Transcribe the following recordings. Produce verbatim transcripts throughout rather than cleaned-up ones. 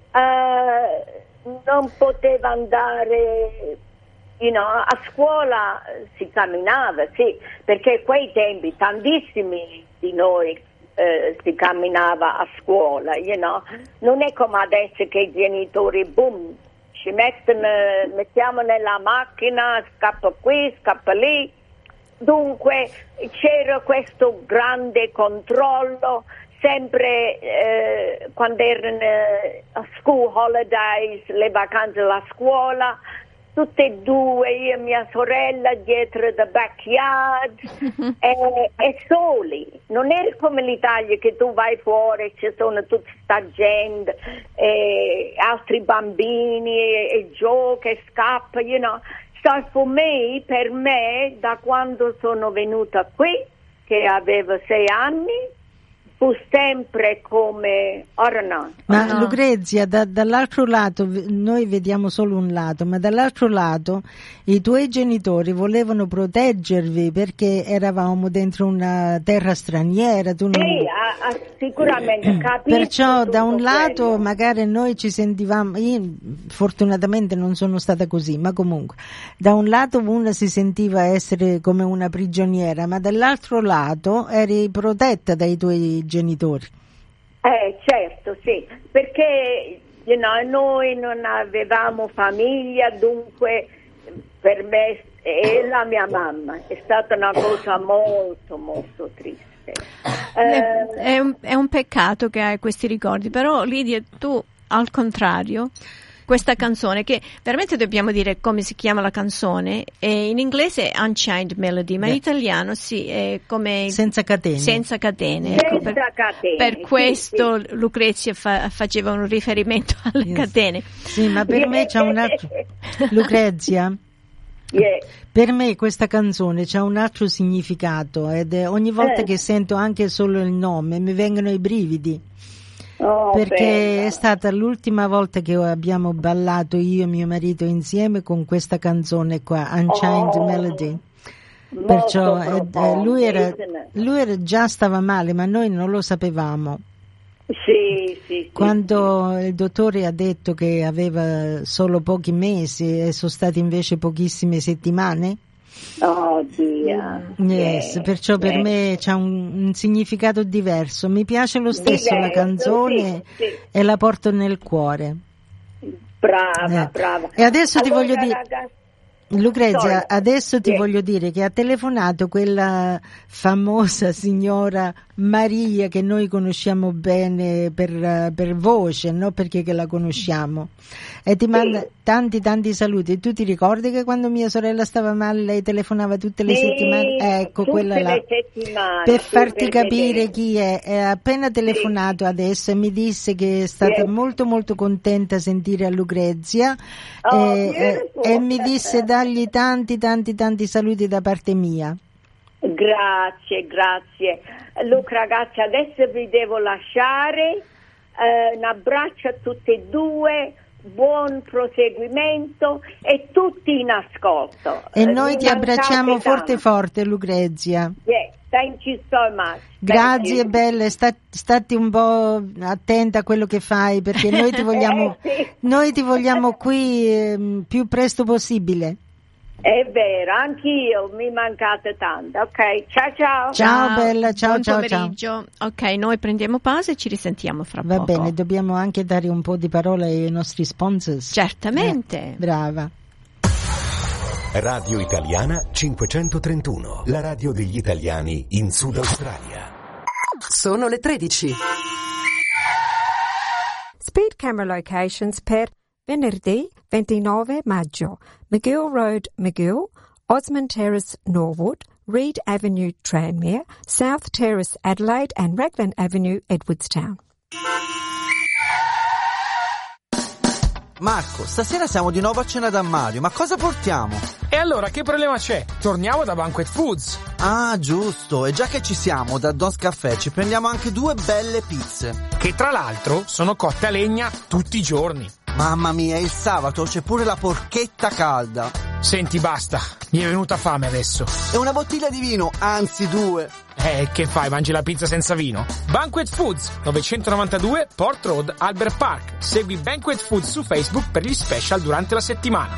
uh, non poteva andare, you know, a scuola si camminava, sì, perché quei tempi tantissimi di noi uh, si camminava a scuola, you know. Non è come adesso che i genitori, boom, ci mettono, mettiamo nella macchina, scappa qui, scappa lì. Dunque c'era questo grande controllo, sempre eh, quando erano a school holidays, le vacanze alla scuola, tutte e due, io e mia sorella dietro the backyard e, e soli. Non era come l'Italia che tu vai fuori, ci sono tutta sta gente, e altri bambini e, e gioca e scappa, you know. So for me, per me, da quando sono venuta qui, che avevo sei anni, fu sempre come ora no. Ma no. Lucrezia, da, dall'altro lato, noi vediamo solo un lato, ma dall'altro lato i tuoi genitori volevano proteggervi perché eravamo dentro una terra straniera. Tu non... Sì, a, a, sicuramente capisco. Perciò da un lato quello. magari noi ci sentivamo, io fortunatamente non sono stata così, ma comunque da un lato una si sentiva essere come una prigioniera, ma dall'altro lato eri protetta dai tuoi genitori. Eh, certo, sì, perché you know, noi non avevamo famiglia, dunque per me e la mia mamma è stata una cosa molto molto triste. Eh, è, un, è un peccato che hai questi ricordi, però Lidia, tu al contrario, questa canzone, che veramente dobbiamo dire come si chiama la canzone, e in inglese è Unchained Melody, ma in italiano sì, è come senza catene. Senza catene. Senza ecco, per, catene. per sì, questo sì. Lucrezia fa, faceva un riferimento alle yes. catene. Sì, ma per me c'è un altro Lucrezia. Yeah. Per me questa canzone c'ha un altro significato ed è, ogni volta eh. che sento anche solo il nome mi vengono i brividi. Oh, perché bella. è stata l'ultima volta che abbiamo ballato io e mio marito insieme con questa canzone qua, Unchained oh, Melody. Perciò eh, lui, era, lui era già stava male, ma noi non lo sapevamo. Sì, sì, sì, Quando sì. il dottore ha detto che aveva solo pochi mesi e sono state invece pochissime settimane. Oh Dio. Yes, yeah, perciò per yeah. me c'ha un, un significato diverso. Mi piace lo stesso Diverso, la canzone sì, sì. e la porto nel cuore. Brava, Eh. brava. E adesso ti Allora, voglio dire, ragazzi, Lucrezia, sorry. adesso ti Yeah. voglio dire che ha telefonato quella famosa signora Maria che noi conosciamo bene per, per voce, no? Perché che la conosciamo. E ti manda tanti tanti saluti. E tu ti ricordi che quando mia sorella stava male lei telefonava tutte le Sì, settimane? Ecco, tutte quella là. le settimane, Per sì, farti per capire vedere. chi è, è appena telefonato sì. adesso e mi disse che è stata Sì. molto molto contenta sentire a Lucrezia Oh, e, e, e mi disse dargli tanti tanti tanti saluti da parte mia. Grazie, grazie. Luca, ragazzi, adesso vi devo lasciare. Eh, un abbraccio a tutti e due. Buon proseguimento e tutti in ascolto. E eh, noi ti abbracciamo tanto. forte forte, Lucrezia. Yeah, thank you so much. Grazie belle, sta, stati un po' attenta a quello che fai perché noi ti vogliamo, eh, sì. noi ti vogliamo qui eh, più presto possibile. È vero, anch'io mi mancate tanto. Ok, ciao ciao. Ciao, ciao bella, ciao buon ciao pomeriggio. ciao. Ok, noi prendiamo pausa e ci risentiamo fra Va poco. Va bene, dobbiamo anche dare un po' di parole ai nostri sponsors. Certamente. Eh, brava. Radio Italiana cinquecentotrentuno, la radio degli italiani in Sud Australia. Sono le tredici. Speed camera locations per venerdì ventinove maggio. McGill Road, McGill, Osmond Terrace, Norwood, Reed Avenue, Tranmere, South Terrace, Adelaide and Raglan Avenue, Edwardstown. Marco, stasera siamo di nuovo a cena da Mario, ma cosa portiamo? E allora che problema c'è? Torniamo da Banquet Foods. Ah, giusto, e già che ci siamo, da Don's Caffè ci prendiamo anche due belle pizze. Che tra l'altro sono cotte a legna tutti i giorni. Mamma mia, il sabato c'è pure la porchetta calda. Senti, basta, mi è venuta fame adesso. E una bottiglia di vino, anzi due. Eh, che fai, mangi la pizza senza vino? Banquet Foods, novecentonovantadue Port Road, Albert Park. Segui Banquet Foods su Facebook per gli special durante la settimana.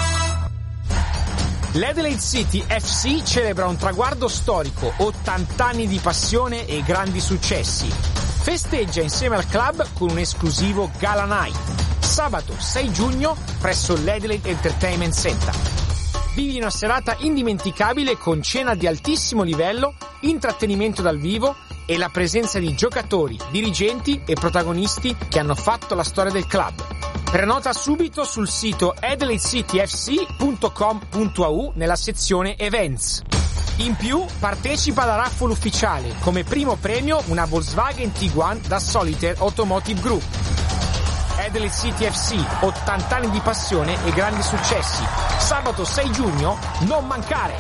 L'Adelaide City F C celebra un traguardo storico, ottanta anni di passione e grandi successi. Festeggia insieme al club con un esclusivo Gala Night, sabato sei giugno presso l'Adelaide Entertainment Center. Vivi una serata indimenticabile con cena di altissimo livello, intrattenimento dal vivo e la presenza di giocatori, dirigenti e protagonisti che hanno fatto la storia del club. Prenota subito sul sito adelaide city f c punto com punto a u nella sezione Events. In più, partecipa alla raffle ufficiale, come primo premio una Volkswagen Tiguan da Solitaire Automotive Group. Adelaide City F C, ottanta anni di passione e grandi successi. Sabato sei giugno, non mancare!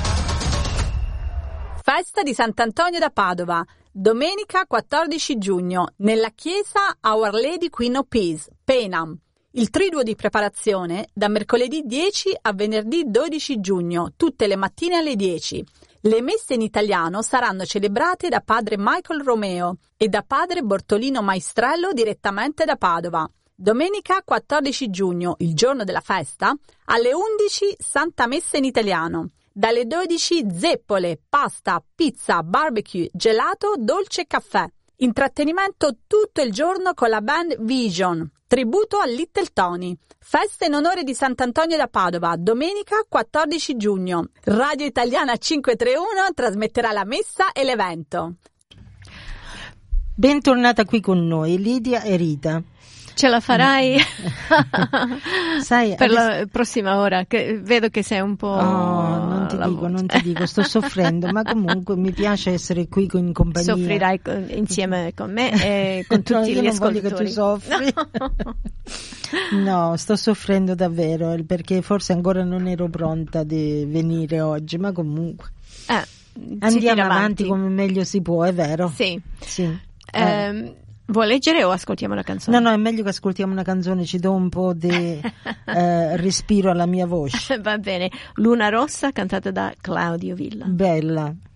Festa di Sant'Antonio da Padova, domenica quattordici giugno, nella chiesa Our Lady Queen of Peace, Penam. Il triduo di preparazione da mercoledì dieci a venerdì dodici giugno, tutte le mattine alle dieci. Le messe in italiano saranno celebrate da padre Michael Romeo e da padre Bortolino Maestrello direttamente da Padova. Domenica quattordici giugno, il giorno della festa, alle undici Santa Messa in italiano. Dalle dodici zeppole, pasta, pizza, barbecue, gelato, dolce e caffè. Intrattenimento tutto il giorno con la band Vision. Tributo a Little Tony. Festa in onore di Sant'Antonio da Padova, domenica quattordici giugno. Radio Italiana cinquecentotrentuno trasmetterà la messa e l'evento. Bentornata qui con noi, Lidia e Rita. Ce la farai Sai, per adesso... la prossima ora, che vedo che sei un po'... Oh, non ti dico, non ti dico, sto soffrendo, ma comunque mi piace essere qui in compagnia. Soffrirai con, insieme con me e con tutti no, gli io ascoltatori. Non voglio che tu soffri. No. No, sto soffrendo davvero, perché forse ancora non ero pronta di venire oggi, ma comunque eh, andiamo avanti. avanti come meglio si può, è vero? Sì. Sì. Eh. Eh. Vuoi leggere o ascoltiamo la canzone? No, no, è meglio che ascoltiamo una canzone, ci do un po' di eh, respiro alla mia voce. Va bene. Luna Rossa, cantata da Claudio Villa. Bella.